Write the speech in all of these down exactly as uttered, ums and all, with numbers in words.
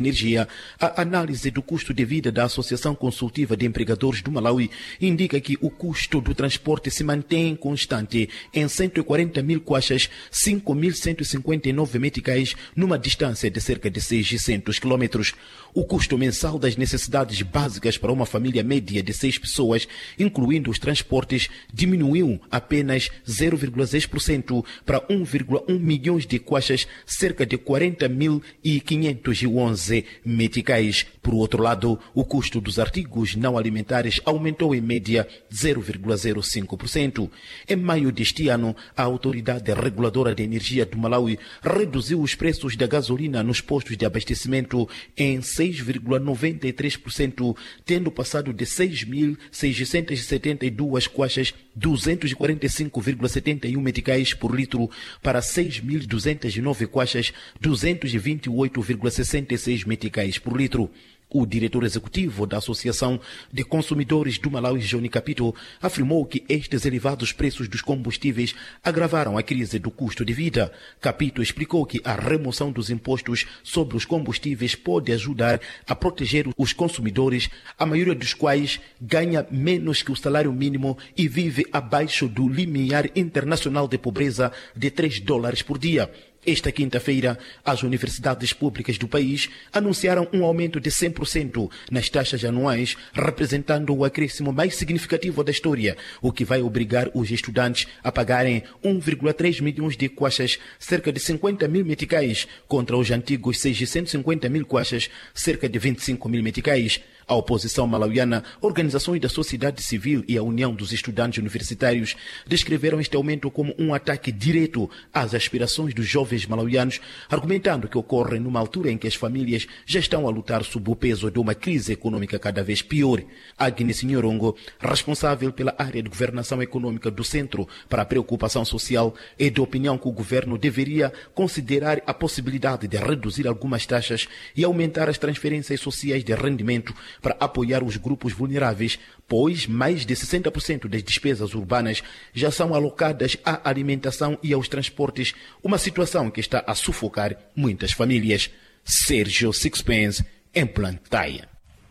energia. A análise do custo de vida da Associação Consultiva de Empregadores do Malawi indica que o custo do transporte se mantém constante em cento e quarenta mil kwaxas, cinco mil cento e cinquenta e nove meticais, numa distância de cerca de seiscentos quilômetros. O custo mensal das necessidades básicas para uma família média de seis pessoas, incluindo os transportes, diminuiu apenas zero vírgula seis por cento para um vírgula um milhões de kwaxas, cerca de quarenta mil e quinhentos e onze meticais. Por outro lado, o custo dos artigos não alimentares aumentou em média zero vírgula zero cinco por cento. Em maio deste ano, a Autoridade Reguladora de Energia do Malawi reduziu os preços da gasolina nos postos de abastecimento em seis vírgula noventa e três por cento, tendo passado de seis mil seiscentos e setenta e duas kwaxas, duzentos e quarenta e cinco vírgula setenta e um meticais por litro, para seis mil duzentos e nove kwaxas, duzentos e vinte e oito vírgula sessenta e seis meticais por litro. O diretor executivo da Associação de Consumidores do Malawi, Johnny Capito, afirmou que estes elevados preços dos combustíveis agravaram a crise do custo de vida. Capito explicou que a remoção dos impostos sobre os combustíveis pode ajudar a proteger os consumidores, a maioria dos quais ganha menos que o salário mínimo e vive abaixo do limiar internacional de pobreza de três dólares por dia. Esta quinta-feira, as universidades públicas do país anunciaram um aumento de cem por cento nas taxas anuais, representando o acréscimo mais significativo da história, o que vai obrigar os estudantes a pagarem um vírgula três milhões de kwaxas, cerca de cinquenta mil meticais, contra os antigos seiscentos e cinquenta mil kwaxas, cerca de vinte e cinco mil meticais. A oposição malauiana, organizações da sociedade civil e a União dos Estudantes Universitários descreveram este aumento como um ataque direto às aspirações dos jovens malauianos, argumentando que ocorre numa altura em que as famílias já estão a lutar sob o peso de uma crise econômica cada vez pior. Agnes Nhorongo, responsável pela área de governação econômica do Centro para a Preocupação Social, é de opinião que o governo deveria considerar a possibilidade de reduzir algumas taxas e aumentar as transferências sociais de rendimento para apoiar os grupos vulneráveis, pois mais de sessenta por cento das despesas urbanas já são alocadas à alimentação e aos transportes, uma situação que está a sufocar muitas famílias. Sérgio Sixpence, em Plantaia.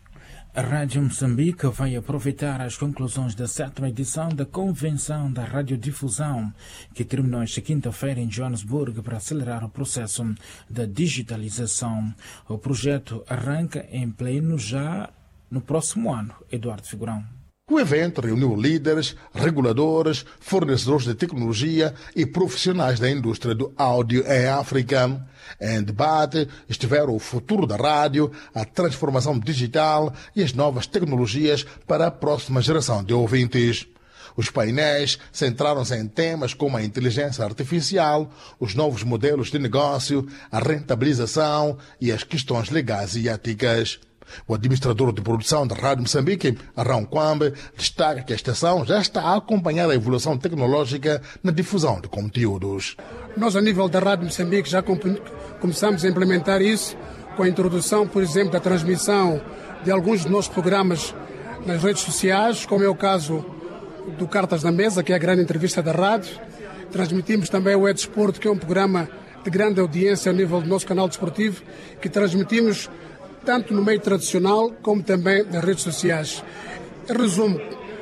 A Rádio Moçambique vai aproveitar as conclusões da sétima edição da Convenção da Radiodifusão, que terminou esta quinta-feira em Joanesburgo, para acelerar o processo da digitalização. O projeto arranca em pleno já no próximo ano. Eduardo Figurão. O evento reuniu líderes, reguladores, fornecedores de tecnologia e profissionais da indústria do áudio em África. Em debate estiveram o futuro da rádio, a transformação digital e as novas tecnologias para a próxima geração de ouvintes. Os painéis centraram-se em temas como a inteligência artificial, os novos modelos de negócio, a rentabilização e as questões legais e éticas. O administrador de produção da Rádio Moçambique, Arão Kwambe, destaca que a estação já está a acompanhar a evolução tecnológica na difusão de conteúdos. Nós, a nível da Rádio Moçambique, já começamos a implementar isso com a introdução, por exemplo, da transmissão de alguns dos nossos programas nas redes sociais, como é o caso do Cartas na Mesa, que é a grande entrevista da rádio. Transmitimos também o Edesporto, que é um programa de grande audiência ao nível do nosso canal desportivo, que transmitimos tanto no meio tradicional como também nas redes sociais. Em resumo,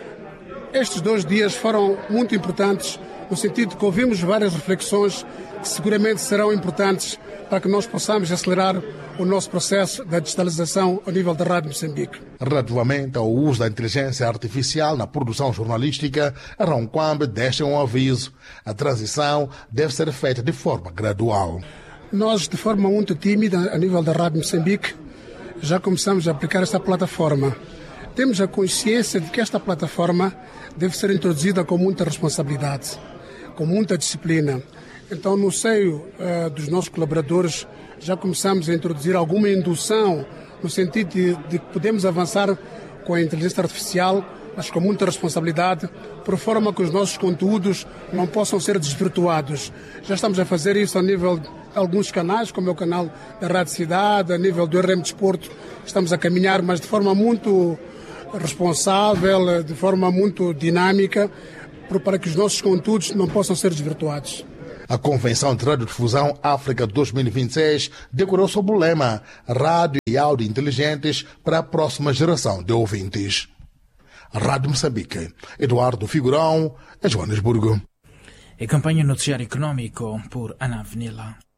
estes dois dias foram muito importantes, no sentido de que ouvimos várias reflexões que seguramente serão importantes para que nós possamos acelerar o nosso processo da digitalização ao nível da Rádio Moçambique. Relativamente ao uso da inteligência artificial na produção jornalística, a Arão Kwambe deixa um aviso. A transição deve ser feita de forma gradual. Nós, de forma muito tímida, a nível da Rádio Moçambique, já começamos a aplicar esta plataforma. Temos a consciência de que esta plataforma deve ser introduzida com muita responsabilidade, com muita disciplina. Então, no seio uh, dos nossos colaboradores, já começamos a introduzir alguma indução no sentido de, de que podemos avançar com a inteligência artificial, mas com muita responsabilidade, por forma que os nossos conteúdos não possam ser desvirtuados. Já estamos a fazer isso a nível de alguns canais, como é o canal da Rádio Cidade, a nível do R M Desporto. Estamos a caminhar, mas de forma muito responsável, de forma muito dinâmica, para que os nossos conteúdos não possam ser desvirtuados. A Convenção de Radiodifusão África dois mil e vinte e seis decorou sob o lema Rádio e Áudio Inteligentes para a próxima geração de ouvintes. Rádio Moçambique, Eduardo Figurão, em Joanesburgo. E campanha noticiário econômico por Ana Avenila.